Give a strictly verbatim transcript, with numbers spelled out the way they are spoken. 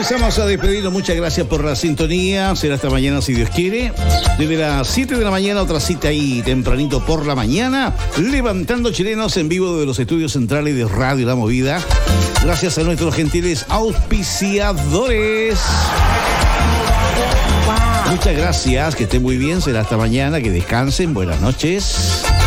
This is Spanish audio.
Comenzamos a despedirnos. Muchas gracias por la sintonía. Será hasta mañana si Dios quiere. Desde las siete de la mañana, otra cita ahí tempranito por la mañana. Levantando Chilenos en vivo de los estudios centrales de Radio La Movida. Gracias a nuestros gentiles auspiciadores. Wow. Muchas gracias. Que estén muy bien. Será hasta mañana. Que descansen. Buenas noches.